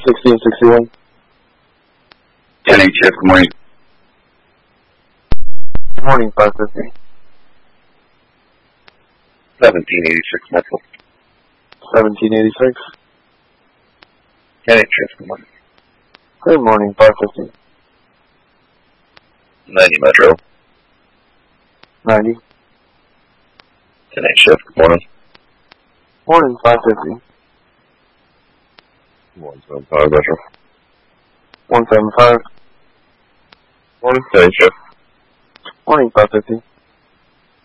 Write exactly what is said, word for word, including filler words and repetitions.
sixteen sixty-one. ten eight shift, good morning. Good morning, five fifty. seventeen eighty-six Metro. seventeen eighty-six. ten eight shift, good morning. Good morning, five fifty. ninety Metro. ninety. ten eight shift, good morning. Morning, five fifty. one seven five Metro. one seven five. Morning, ten eight shift. Morning, five fifty.